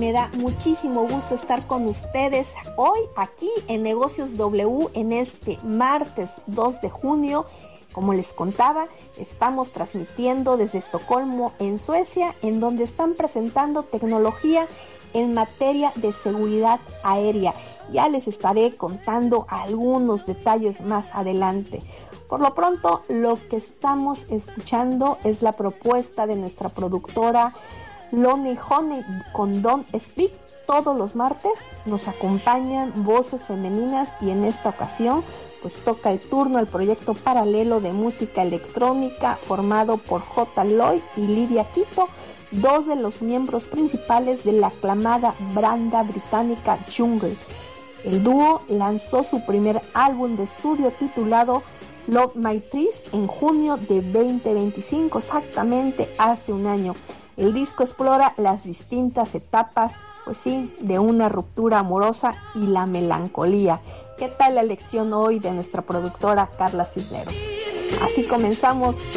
me da muchísimo gusto estar con ustedes hoy aquí en Negocios W en este martes 2 de junio. Como les contaba, estamos transmitiendo desde Estocolmo, en Suecia, en donde están presentando tecnología en materia de seguridad aérea. Ya les estaré contando algunos detalles más adelante. Por lo pronto, lo que estamos escuchando es la propuesta de nuestra productora Lone Honey con Don't Speak. Todos los martes nos acompañan voces femeninas y en esta ocasión pues toca el turno al proyecto paralelo de música electrónica formado por J. Lloyd y Lidia Quito, dos de los miembros principales de la aclamada banda británica Jungle. El dúo lanzó su primer álbum de estudio titulado Love My Trees en junio de 2025, exactamente hace un año. El disco explora las distintas etapas, pues sí, de una ruptura amorosa y la melancolía. ¿Qué tal la lección hoy de nuestra productora Carla Cisneros? Así comenzamos